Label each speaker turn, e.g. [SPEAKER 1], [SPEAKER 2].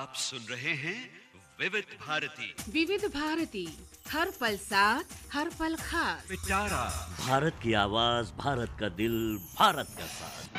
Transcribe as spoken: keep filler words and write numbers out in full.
[SPEAKER 1] आप सुन रहे हैं विविध भारती।
[SPEAKER 2] विविध भारती, हर पल साथ, हर पल खास।
[SPEAKER 1] पिटारा
[SPEAKER 3] भारत की आवाज, भारत का दिल, भारत का साथ।